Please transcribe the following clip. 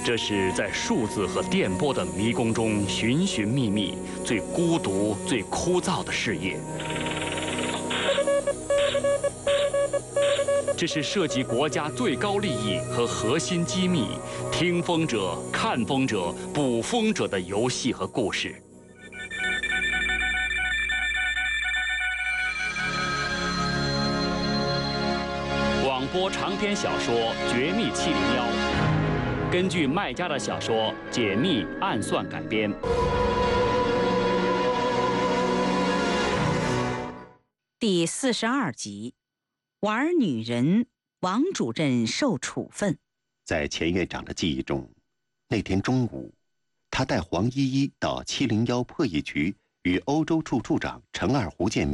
这是在数字和电波的迷宫中寻寻觅觅、最孤独、最枯燥的事业。这是涉及国家最高利益和核心机密、听风者、看风者、捕风者的游戏和故事。广播长篇小说《绝密701》，根据麦家的小说《解密暗算》改编。 第42集，玩女人，王主任受处分。 在钱院长的记忆中，那天中午，他带黄依依到701破译局与欧洲处处长陈二胡见面。